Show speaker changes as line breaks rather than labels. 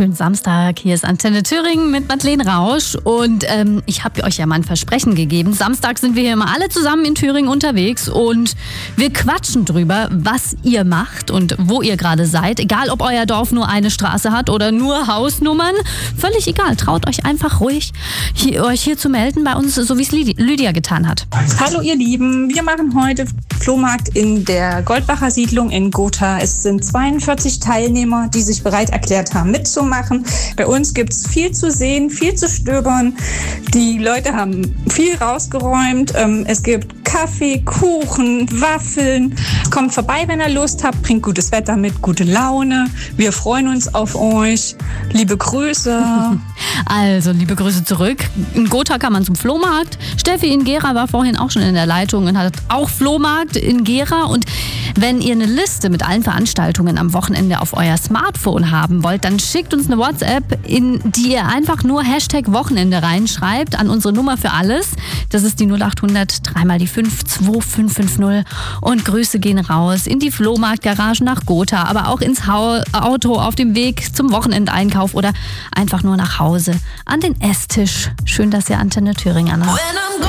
wunderschönen Samstag. Hier ist Antenne Thüringen mit Madeleine Rausch. Und ich habe euch ja mal ein Versprechen gegeben. Samstag sind wir hier immer alle zusammen in Thüringen unterwegs und wir quatschen drüber, was ihr macht und wo ihr gerade seid. Egal, ob euer Dorf nur eine Straße hat oder nur Hausnummern. Völlig egal. Traut euch einfach ruhig, euch hier zu melden bei uns, so wie es Lydia getan hat.
Hallo ihr Lieben, wir machen heute Flohmarkt in der Goldbacher Siedlung in Gotha. Es sind 42 Teilnehmer, die sich bereit erklärt haben, mitzumachen. Bei uns gibt es viel zu sehen, viel zu stöbern. Die Leute haben viel rausgeräumt. Es gibt Kaffee, Kuchen, Waffeln. Kommt vorbei, wenn ihr Lust habt. Bringt gutes Wetter mit, gute Laune. Wir freuen uns auf euch. Liebe Grüße.
Also, liebe Grüße zurück. In Gotha kann man zum Flohmarkt. Steffi in Gera war vorhin auch schon in der Leitung und hat auch Flohmarkt in Gera. Und wenn ihr eine Liste mit allen Veranstaltungen am Wochenende auf euer Smartphone haben wollt, dann schickt uns eine WhatsApp, in die ihr einfach nur #Wochenende reinschreibt an unsere Nummer für alles. Das ist die 0800 3 mal die 5 2550. Und Grüße gehen raus in die Flohmarktgarage nach Gotha, aber auch ins Auto auf dem Weg zum Wochenendeinkauf oder einfach nur nach Hause an den Esstisch. Schön, dass ihr Antenne Thüringen anhabt.